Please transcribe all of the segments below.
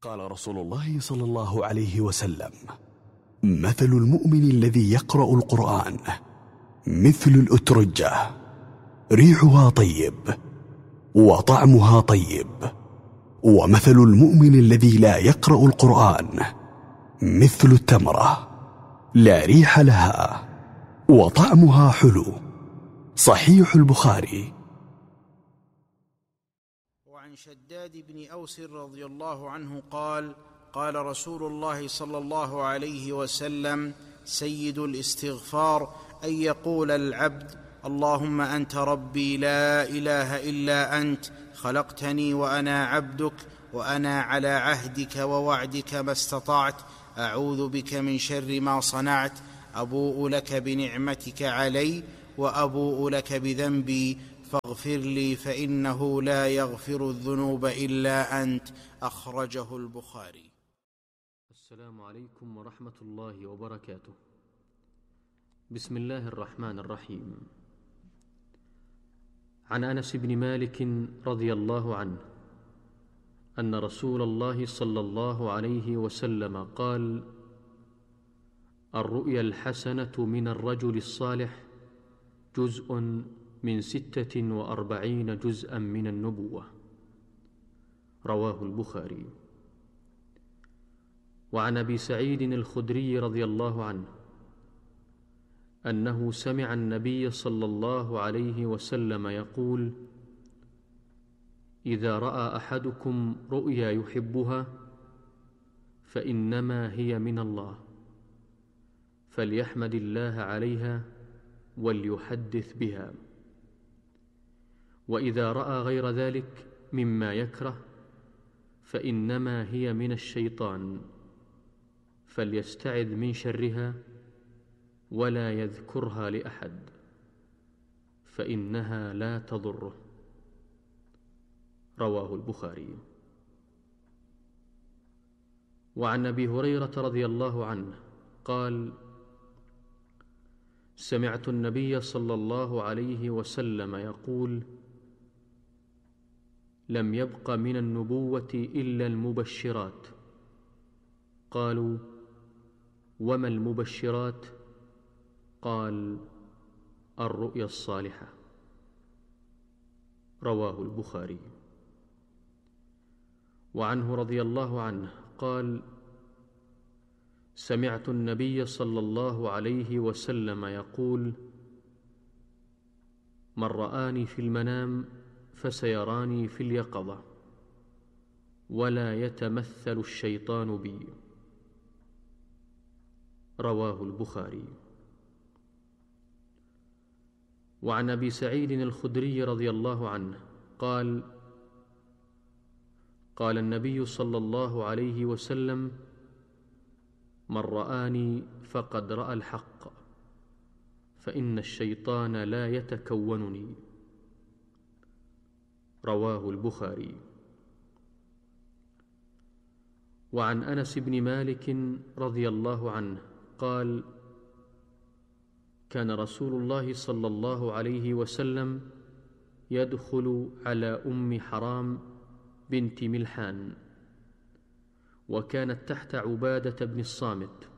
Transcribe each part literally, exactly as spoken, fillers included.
قال رسول الله صلى الله عليه وسلم: مثل المؤمن الذي يقرأ القرآن مثل الأترجة، ريحها طيب وطعمها طيب. ومثل المؤمن الذي لا يقرأ القرآن مثل التمرة، لا ريح لها وطعمها حلو. صحيح البخاري. وعن شداد بن أوس رضي الله عنه قال: قال رسول الله صلى الله عليه وسلم: سيد الاستغفار أن يقول العبد: اللهم أنت ربي لا إله إلا أنت، خلقتني وأنا عبدك، وأنا على عهدك ووعدك ما استطعت، أعوذ بك من شر ما صنعت، أبوء لك بنعمتك علي وأبوء لك بذنبي، فاغفر لي فإنه لا يغفر الذنوب إلا أنت. أخرجه البخاري. السلام عليكم ورحمة الله وبركاته. بسم الله الرحمن الرحيم. عن أنس بن مالك رضي الله عنه أن رسول الله صلى الله عليه وسلم قال: الرؤيا الحسنة من الرجل الصالح جزء من ستة وأربعين جزءا من النبوة. رواه البخاري. وعن أبي سعيد الخدري رضي الله عنه أنه سمع النبي صلى الله عليه وسلم يقول: إذا رأى أحدكم رؤيا يحبها فإنما هي من الله، فليحمد الله عليها وليحدث بها. وإذا رأى غير ذلك مما يكره فإنما هي من الشيطان، فليستعذ من شرها ولا يذكرها لأحد، فإنها لا تضره. رواه البخاري. وعن أبي هريرة رضي الله عنه قال: سمعت النبي صلى الله عليه وسلم يقول: لم يبق من النبوة إلا المبشرات. قالوا: وما المبشرات؟ قال: الرؤيا الصالحة. رواه البخاري. وعنه رضي الله عنه قال: سمعت النبي صلى الله عليه وسلم يقول: من رآني في المنام فسيراني في اليقظة، ولا يتمثل الشيطان بي. رواه البخاري. وعن أبي سعيد الخدري رضي الله عنه قال: قال النبي صلى الله عليه وسلم: من رآني فقد رأى الحق، فإن الشيطان لا يتكونني. رواه البخاري. وعن أنس بن مالك رضي الله عنه قال: كان رسول الله صلى الله عليه وسلم يدخل على أم حرام بنت ملحان، وكانت تحت عبادة بن الصامت،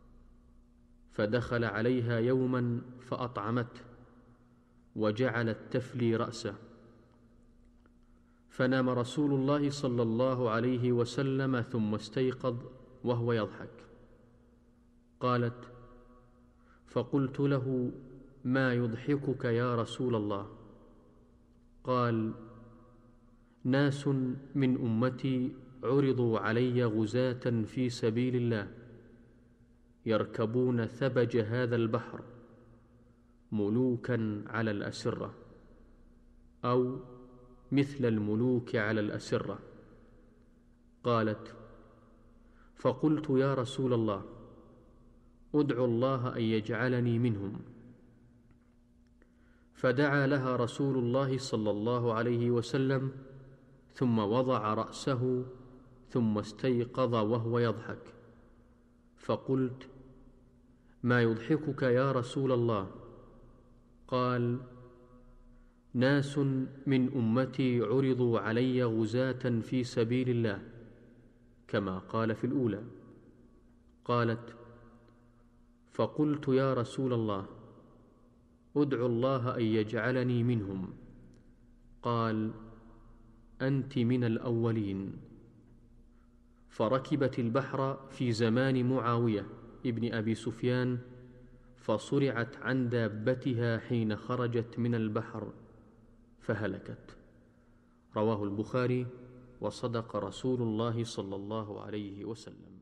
فدخل عليها يوما فأطعمته وجعلت تفلي رأسه، فنام رسول الله صلى الله عليه وسلم ثم استيقظ وهو يضحك. قالت: فقلت له: ما يضحكك يا رسول الله؟ قال: ناس من أمتي عرضوا علي غزاة في سبيل الله، يركبون ثبج هذا البحر ملوكا على الأسرة، أو مثل الملوك على الأسرة. قالت: فقلت: يا رسول الله، أدعو الله أن يجعلني منهم. فدعا لها رسول الله صلى الله عليه وسلم، ثم وضع رأسه، ثم استيقظ وهو يضحك. فقلت: ما يضحكك يا رسول الله؟ قال: ناس من أمتي عرضوا علي غزاة في سبيل الله، كما قال في الأولى. قالت: فقلت: يا رسول الله، ادعو الله أن يجعلني منهم. قال: أنت من الأولين. فركبت البحر في زمان معاوية ابن أبي سفيان، فصرعت عن دابتها حين خرجت من البحر فهلكت. رواه البخاري. وصدق رسول الله صلى الله عليه وسلم.